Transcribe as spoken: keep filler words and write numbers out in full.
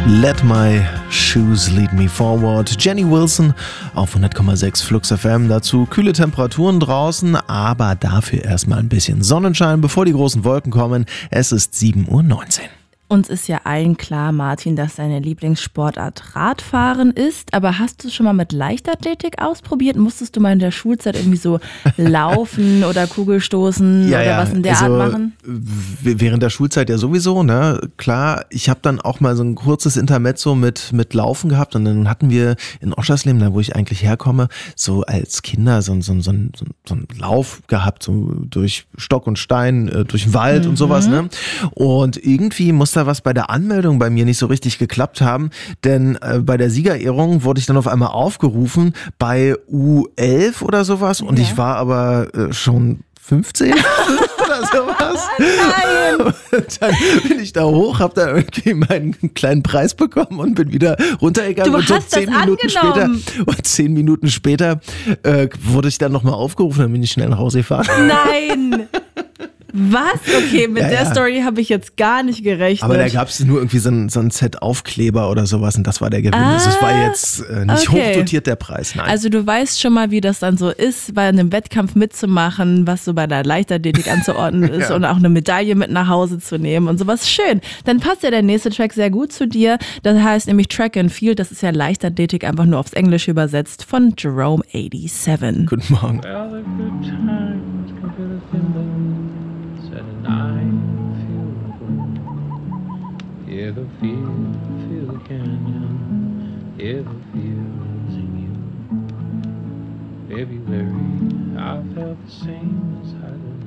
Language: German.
Let My Shoes Lead Me Forward. Jenny Wilson auf hundert Komma sechs Flux F M. Dazu kühle Temperaturen draußen, aber dafür erstmal ein bisschen Sonnenschein, bevor die großen Wolken kommen. Es ist sieben Uhr neunzehn. Uns ist ja allen klar, Martin, dass deine Lieblingssportart Radfahren ist. Aber hast du schon mal mit Leichtathletik ausprobiert? Musstest du mal in der Schulzeit irgendwie so laufen oder Kugelstoßen ja, oder ja. was in der also, Art machen? Während der Schulzeit ja sowieso, ne? Klar, ich habe dann auch mal so ein kurzes Intermezzo mit, mit Laufen gehabt und dann hatten wir in Oschersleben, da wo ich eigentlich herkomme, so als Kinder so, so, so, so, so einen Lauf gehabt, so durch Stock und Stein, durch den Wald mhm. und sowas, ne? Und irgendwie musste was bei der Anmeldung bei mir nicht so richtig geklappt haben, denn äh, bei der Siegerehrung wurde ich dann auf einmal aufgerufen bei U elf oder sowas und ja. ich war aber äh, schon fünfzehn oder sowas. Nein! Und dann bin ich da hoch, hab da irgendwie meinen kleinen Preis bekommen und bin wieder runtergegangen. Du und so hast zehn das Minuten angenommen. später und zehn Minuten später äh, wurde ich dann nochmal aufgerufen, dann bin ich schnell nach Hause gefahren. Nein! Was? Okay, mit ja, der ja. Story habe ich jetzt gar nicht gerechnet. Aber da gab es nur irgendwie so ein, so ein Set Aufkleber oder sowas und das war der Gewinn. Ah, also es war jetzt äh, nicht okay. hochdotiert der Preis, nein. Also du weißt schon mal, wie das dann so ist, bei einem Wettkampf mitzumachen, was so bei der Leichtathletik anzuordnen ist ja. und auch eine Medaille mit nach Hause zu nehmen und sowas. Schön. Dann passt ja der nächste Track sehr gut zu dir. Das heißt nämlich Track and Field, das ist ja Leichtathletik einfach nur aufs Englische übersetzt von Jerome siebenundachtzig. Guten Morgen. Well, the good times can fill a thimble. And I feel good. Hear the feel, feel the canyon. Hear the feels in you. February, I felt the same as I did.